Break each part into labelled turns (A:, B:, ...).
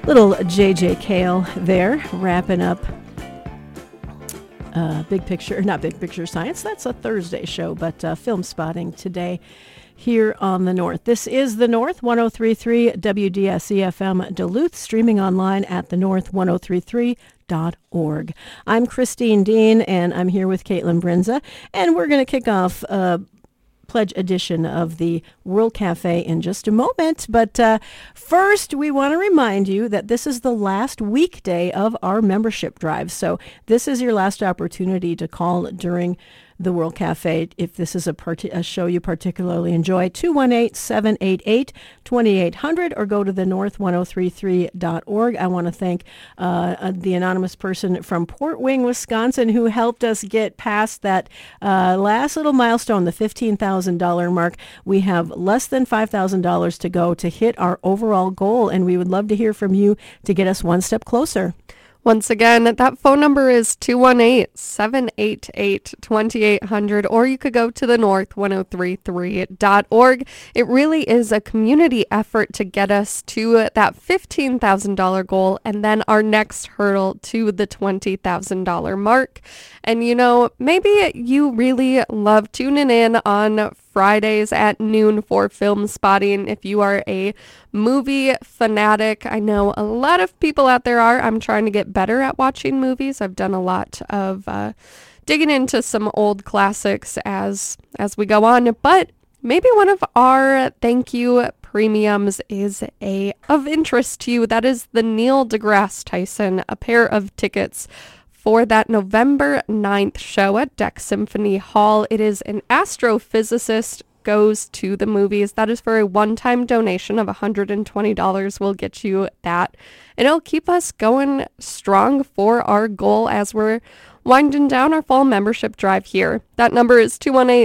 A: Little J.J. Cale there, wrapping up Big Picture, not Big Picture Science, that's a Thursday show, but Film Spotting today here on The North. This is The North, 103.3 WDSE-FM Duluth, streaming online at thenorth1033.org. I'm Christine Dean, and I'm here with Caitlin Brinza, and we're going to kick off Pledge edition of the World Cafe in just a moment. But first, we want to remind you that this is the last weekday of our membership drive. So this is your last opportunity to call during the World Cafe if this is a show you particularly enjoy. 218-788-2800 or go to thenorth1033.org. I want to thank the anonymous person from Port Wing, Wisconsin, who helped us get past that last little milestone, the $15,000 mark. We have less than $5,000 to go to hit our overall goal, and we would love to hear from you to get us one step closer.
B: Once again, that phone number is 218-788-2800, or you could go to thenorth1033.org. It really is a community effort to get us to that $15,000 goal and then our next hurdle to the $20,000 mark. And you know, maybe you really love tuning in on Fridays at noon for Film Spotting. If you are a movie fanatic, I know a lot of people out there are. I'm trying to get better at watching movies. I've done a lot of digging into some old classics as we go on, but maybe one of our thank you premiums is of interest to you. That is the Neil deGrasse Tyson, a pair of tickets for that November 9th show at Deck Symphony Hall. It is an astrophysicist goes to the movies. That is for a one-time donation of $120. We'll get you that. And it'll keep us going strong for our goal as we're winding down our fall membership drive here. That number is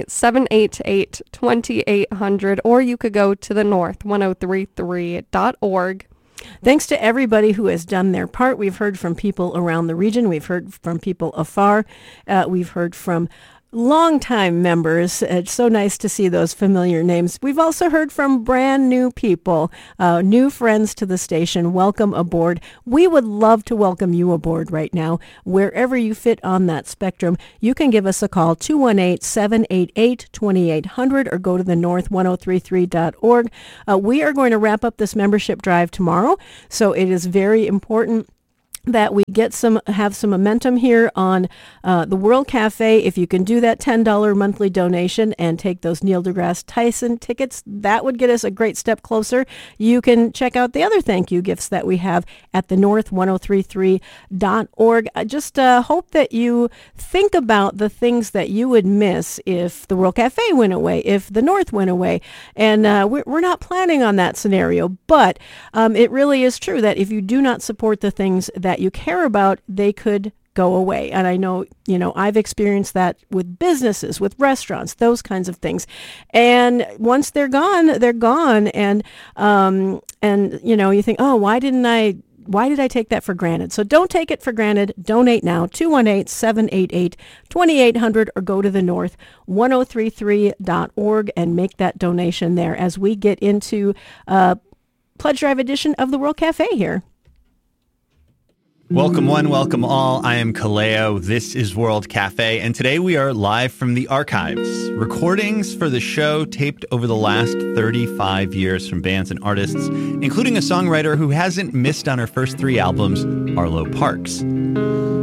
B: 218-788-2800, or you could go to thenorth1033.org.
A: Thanks to everybody who has done their part. We've heard from people around the region. We've heard from people afar. We've heard from longtime members. It's so nice to see those familiar names. We've also heard from brand new people, new friends to the station. Welcome aboard. We would love to welcome you aboard right now. Wherever you fit on that spectrum, you can give us a call, 218-788-2800, or go to thenorth1033.org. We are going to wrap up this membership drive tomorrow, so it is very important that we have some momentum here on the World Cafe. If you can do that $10 monthly donation and take those Neil deGrasse Tyson tickets, that would get us a great step closer. You can check out the other thank you gifts that we have at thenorth1033.org. I just hope that you think about the things that you would miss if the World Cafe went away, if the North went away. And we're not planning on that scenario, but it really is true that if you do not support the things that you care about, they could go away. And I know, I've experienced that with businesses, with restaurants, those kinds of things. And once they're gone, they're gone. And you think, oh, why did I take that for granted? So don't take it for granted. Donate now, 218-788-2800, or go to thenorth1033.org and make that donation there as we get into Pledge Drive edition of the World Cafe here.
C: Welcome one, welcome all. I am Kaleo. This is World Cafe, and today we are live from the archives. Recordings for the show taped over the last 35 years from bands and artists, including a songwriter who hasn't missed on her first 3 albums, Arlo Parks.